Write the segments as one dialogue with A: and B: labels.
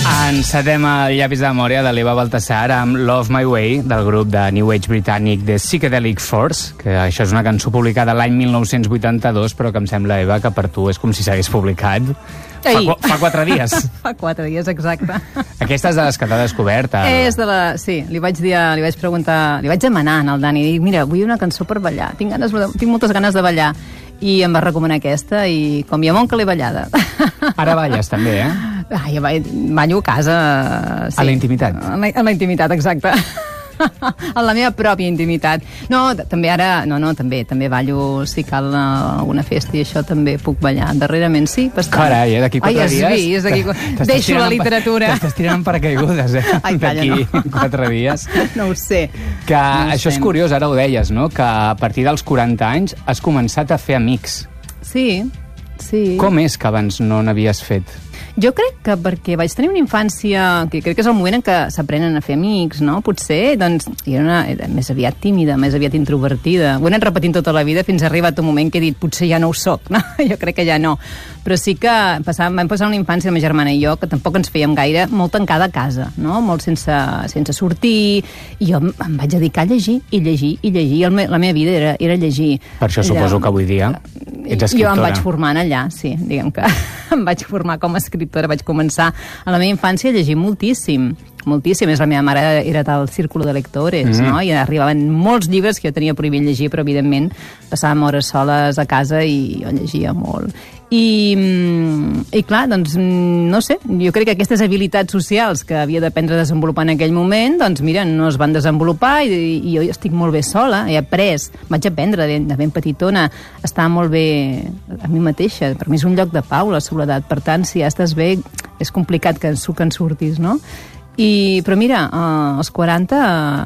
A: Encetem el llapis de memòria de l'Eva Baltasar amb Love My Way, del grup de New Age britànic The Psychedelic Force, que això és una cançó publicada l'any 1982, però que em sembla, Eva, que per tu és com si s'hagués publicat fa 4 dies.
B: Fa 4 dies, exacte.
A: Aquesta és de les que t'ha descobert.
B: És de la... Sí, li vaig preguntar, li vaig demanar al Dani, dic, mira, vull una cançó per ballar, tinc moltes ganes de ballar, i em va recomanar aquesta, i com hi ha molt que l'he ballada.
A: Ara balles, també, eh?
B: Ai, ballo a casa... Sí.
A: A la intimitat.
B: A la intimitat, exacte. En la meva pròpia intimitat. No, també ara... No, també ballo, si cal alguna festa i això també puc ballar. Darrerament sí, bastant.
A: Carai, d'aquí 4 dies...
B: Deixo la literatura.
A: T'estàs tirant per caigudes, eh?
B: Ai, calla,
A: no. D'aquí 4 dies.
B: No ho sé.
A: Que això és curiós, ara ho deies, no? Que a partir dels 40 anys has començat a fer amics.
B: Sí.
A: Com és que abans no n'havies fet?
B: Jo crec que perquè vaig tenir una infància que crec que és el moment en què s'aprenen a fer amics, no? Potser, doncs, era més aviat tímida, més aviat introvertida. Ho he anat repetint tota la vida fins a arribat un moment que he dit, potser ja no ho soc, no? Jo crec que ja no. Però sí que vam passar una infància, la meva germana i jo, que tampoc ens fèiem gaire, molt tancada a casa, no? Molt sense sortir, i jo em vaig dedicar a llegir, i llegir, i llegir. La meva vida era llegir.
A: Per això suposo que avui dia ets escriptora.
B: Jo em vaig formant allà, sí, diguem que em vaig formar com a escriptora, vaig començar a la meva infància a llegir moltíssim. La meva mare era del círculo de lectores, no? I arribaven molts llibres que jo tenia prohibit llegir, però evidentment passàvem hores soles a casa i jo llegia molt. I clar, doncs, no sé, jo crec que aquestes habilitats socials que havia d'aprendre a desenvolupar en aquell moment, doncs mira, no es van desenvolupar i jo estic molt bé sola, vaig aprendre de ben petitona, estar molt bé a mi mateixa, per mi és un lloc de pau, la soledat, per tant, si ja estàs bé, és complicat que en surtis, no? Però mira, als 40,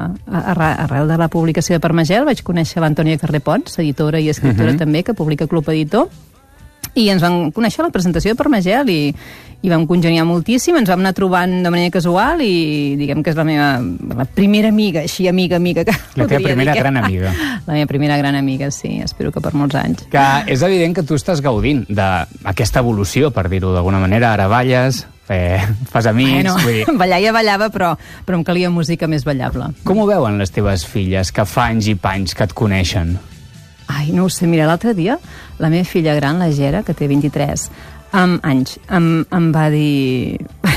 B: arrel de la publicació de Permagel, vaig conèixer l'Antònia Carré Pons, editora i escriptora també, que publica Club Editor, i ens vam conèixer a la presentació de Permagel i vam congeniar moltíssim, ens vam anar trobant de manera casual i diguem que és la primera amiga, així amiga que...
A: La teva primera gran amiga.
B: La meva primera gran amiga, sí, espero que per molts anys.
A: Que és evident que tu estàs gaudint d'aquesta evolució, per dir-ho d'alguna manera, ara balles, fas amics...
B: Vull dir... Ballar ja ballava, però em calia música més ballable.
A: Com ho veuen les teves filles, que fa anys i panys que et coneixen?
B: Ai, no ho sé, mira, l'altre dia la meva filla gran, la Gera, que té 23 anys, em va dir...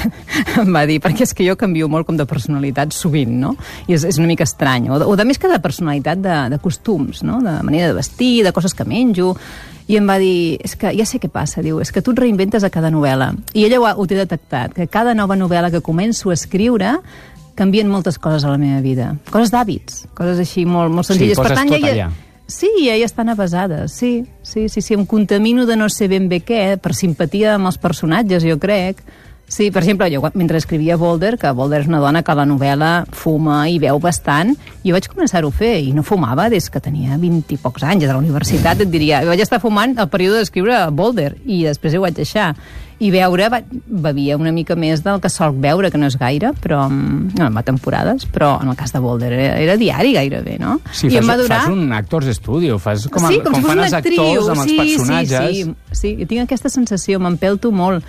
B: perquè és que jo canvio molt com de personalitat sovint, no? I és una mica estrany. O de més que de personalitat, de costums, no? De manera de vestir, de coses que menjo... I em va dir, és que ja sé què passa, diu, és que tu et reinventes a cada novel·la. I ella ho té detectat, que cada nova novel·la que començo a escriure canvien moltes coses a la meva vida. Coses d'hàbits, coses així molt senzilles.
A: Sí, poses tot allà.
B: Sí, ja estan avasades, sí. Em contamino de no sé ben bé què, per simpatia amb els personatges, jo crec. Sí, per exemple, jo mentre escrivia Boulder, que Boulder és una dona que a la novel·la fuma i beu bastant, jo vaig començar-ho a fer, i no fumava des que tenia 20 i pocs anys, a la universitat, et diria. Vaig estar fumant el període d'escriure Boulder, i després ho vaig deixar. I beure, bevia una mica més del que solc beure, que no és gaire, però no va temporades, però en el cas de Boulder era diari gairebé, no?
A: Sí, fas un actors studio, fas com fan els actors amb els personatges.
B: Sí, jo tinc aquesta sensació, m'empelto molt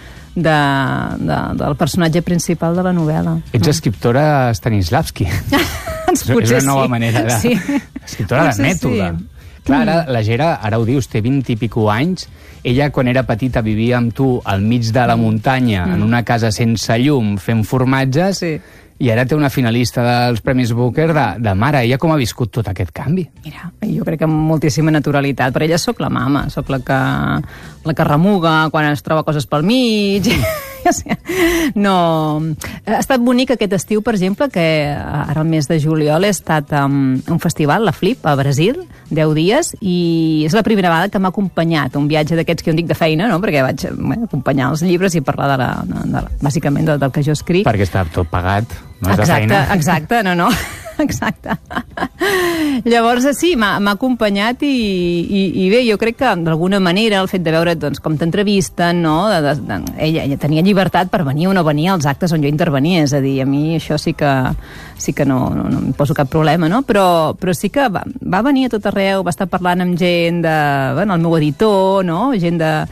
B: del personatge principal de la novel·la.
A: Ets escriptora Stanislavski. És una nova manera de... Escriptora de mètode. Clar, la Gera, ara ho dius, té 20 i pico anys. Ella, quan era petita, vivia amb tu al mig de la muntanya, en una casa sense llum, fent formatges, i ara té una finalista dels Premis Booker de mare. Ella com ha viscut tot aquest canvi?
B: Mira, jo crec que amb moltíssima naturalitat. Per ella sóc la mama, sóc la que remuga quan es troba coses pel mig... No... Ha estat bonic aquest estiu, per exemple, que ara al mes de juliol he estat a un festival, la Flip, a Brasil, 10 dies, i és la primera vegada que m'ha acompanyat un viatge d'aquests que jo en dic de feina, no? Perquè vaig acompanyar els llibres i parlar bàsicament del que jo escric.
A: Perquè està tot pagat, no és de feina.
B: Exacte, no. Exacte. Llavors, sí, m'ha acompanyat i bé, jo crec que d'alguna manera el fet de veure doncs, com t'entrevisten, no? Ella tenia llibertat per venir o no venir als actes on jo intervenia, és a dir, a mi això sí que no em poso cap problema, no? Però sí que va venir a tot arreu, va estar parlant amb gent el meu editor, no? Gent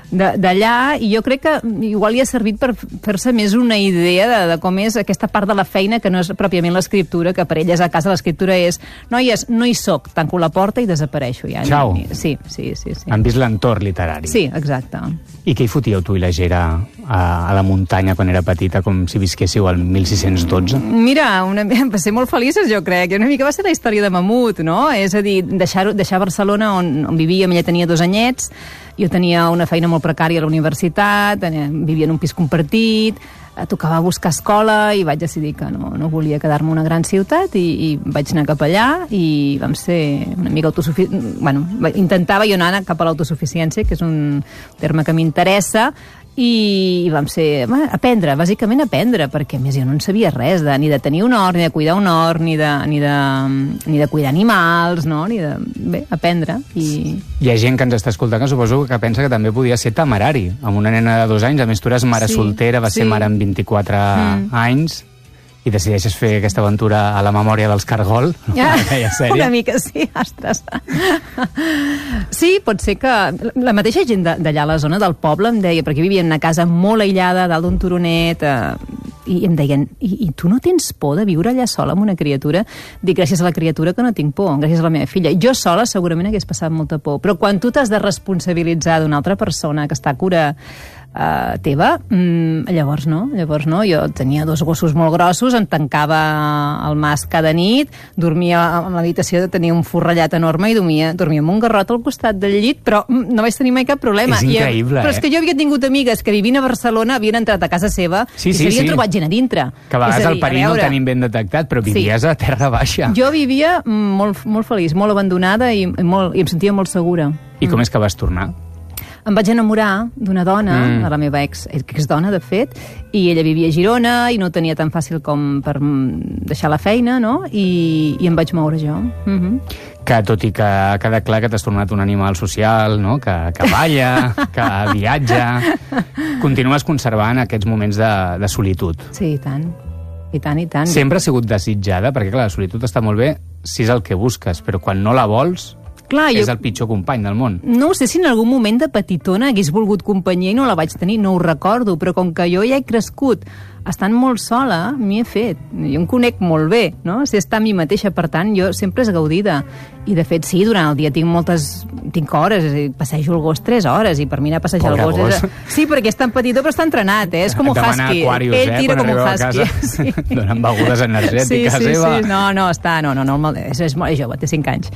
B: d'allà, i jo crec que igual li ha servit per fer-se més una idea de com és aquesta part de la feina que no és pròpiament l'escriptura, que per elles a casa l'escriptura és noies, no hi soc, tanco la porta i desapareixo ja.
A: Ciao.
B: Sí.
A: Han vist l'entorn literari.
B: Sí, exacte.
A: I què hi fotíeu tu i la Gera a la muntanya quan era petita, com si visquéssiu al 1612?
B: Mira, va ser molt felices, jo crec. Una mica va ser la història de Mamut, no? És a dir, deixar Barcelona on vivíem, ella tenia 2 anyets, jo tenia una feina molt precària a la universitat, vivia en un pis compartit, tocava buscar escola i vaig decidir que no volia quedar-me a una gran ciutat i vaig anar cap allà i vam ser una mica autosuficients. Bueno, intentava jo anar cap a l'autosuficiència, que és un terme que m'interessa, i vam ser, aprendre, bàsicament aprendre, perquè a més jo no en sabia res, ni de tenir un hort, ni de cuidar un hort, ni de cuidar animals, no? Bé, aprendre.
A: Hi ha gent que ens està escoltant que suposo que pensa que també podia ser temerari, amb una nena de 2 anys, a més tu eres mare soltera, vas ser mare amb 24 anys, i decideixes fer aquesta aventura a la memòria dels Cargol, aquella sèrie.
B: Una mica, sí, ostres. Sí, pot ser que la mateixa gent d'allà a la zona del poble em deia, perquè vivia en una casa molt aïllada, dalt d'un turonet, i em deien, i tu no tens por de viure allà sola amb una criatura? Dic, gràcies a la criatura que no tinc por, gràcies a la meva filla. Jo sola segurament hagués passat molta por, però quan tu t'has de responsabilitzar d'una altra persona que està a cura teva, llavors no. Jo tenia 2 gossos molt grossos, em tancava al mas cada nit, dormia en l'habitació, tenia un forrellat enorme i dormia amb un garrot al costat del llit, però no vaig tenir mai cap problema.
A: És increïble,
B: però és que jo havia tingut amigues que vivint a Barcelona havien entrat a casa seva i s'havien trobat gent a dintre.
A: Que a vegades el perill no el tenim ben detectat, però vivies a terra baixa.
B: Jo vivia molt, molt feliç, molt abandonada i em sentia molt segura.
A: I com és que vas tornar?
B: Em vaig enamorar d'una dona, de la meva exdona, de fet, i ella vivia a Girona i no tenia tan fàcil com per deixar la feina, no? I em vaig moure jo.
A: Que tot i que ha quedat clar que t'has tornat un animal social, no? Que balla, que viatja, continues conservant aquests moments de solitud.
B: Sí, i tant. I tant.
A: Sempre ha sigut desitjada, perquè clar, la solitud està molt bé si és el que busques, però quan no la vols... Clar, és el pitjor company del món.
B: No sé si en algun moment de petitona hagués volgut companyia i no la vaig tenir, no ho recordo, però com que jo ja he crescut estant molt sola, m'hi he fet. Jo em conec molt bé, no? Sé estar a mi mateixa, per tant, jo sempre és gaudida. I, de fet, sí, durant el dia tinc hores, passejo el gos 3 hores, i per mi anar a passejar el gos... Sí, perquè és tan petitó, però està entrenat, és com un husky. Ell tira com un husky.
A: Donen begudes energètiques, Eva.
B: Sí, no, és molt jove, té 5 anys.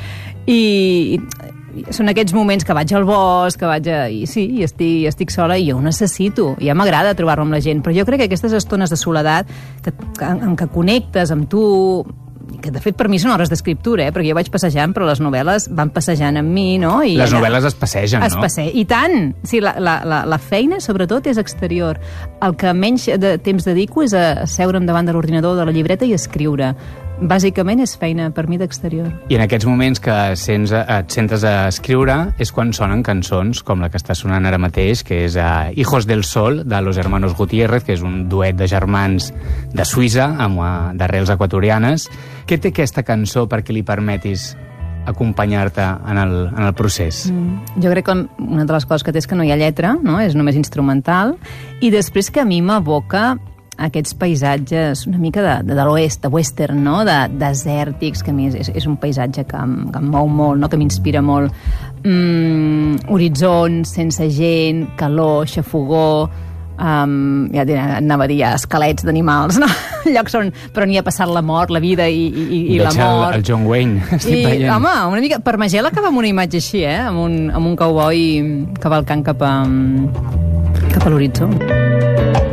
B: I són aquests moments que vaig al bosc, i estic sola i jo ho necessito. Ja m'agrada trobar-me amb la gent, però jo crec que aquestes estones de soledat en què connectes amb tu, que de fet per mi són hores d'escriptura, perquè jo vaig passejant, però les novel·les van passejant amb mi, no? I
A: les novel·les es passegen, no?
B: I tant! Sí, la feina, sobretot, és exterior. El que menys de temps dedico és a seure'm davant de l'ordinador, de la llibreta i escriure. Bàsicament és feina per mi d'exterior.
A: I en aquests moments que et sentes a escriure és quan sonen cançons com la que està sonant ara mateix, que és Hijos del Sol, de Los Hermanos Gutiérrez, que és un duet de germans de Suïssa, d'arrels equatorianes. Què té aquesta cançó perquè li permetis acompanyar-te en el procés?
B: Jo crec que una de les coses que té és que no hi ha lletra, no? És només instrumental, i després que a mi m'evoca aquests paisatges una mica de l'oest, de western, no? Desèrtics, que a mi és un paisatge que em mou molt, no? Que m'inspira molt. Horitzons, sense gent, calor, xafogor, ja anava a dir esquelets d'animals, no? Llocs però n'hi ha passat la mort, la vida i la mort.
A: El John Wayne, estic veient.
B: Home, una mica, per Magel acaba amb una imatge així, amb un cowboy cavalcant cap a l'horitzó.